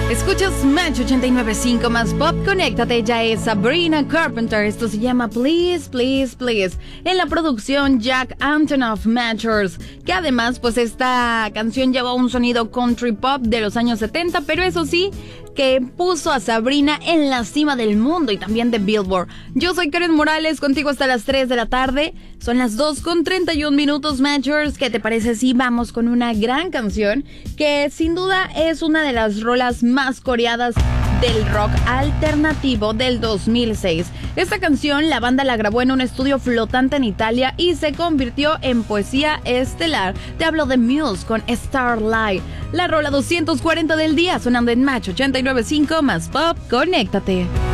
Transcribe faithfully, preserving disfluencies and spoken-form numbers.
Escuchas Match ochenta y nueve punto cinco más Pop. Conéctate, ya es Sabrina Carpenter. Esto se llama Please, Please, Please. En la producción Jack Antonoff Matchers, que además pues esta canción lleva un sonido country pop de los años setenta, pero eso sí, que puso a Sabrina en la cima del mundo y también de Billboard. Yo soy Karen Morales, contigo hasta las tres de la tarde. Son las dos con treinta y un minutos, Matchers. ¿Qué te parece si vamos con una gran canción que sin duda es una de las rolas más coreadas del rock alternativo del dos mil seis? Esta canción la banda la grabó en un estudio flotante en Italia y se convirtió en poesía estelar. Te hablo de Muse con Starlight, la rola doscientos cuarenta del día, sonando en Match ochenta y nueve punto cinco más Pop. Conéctate.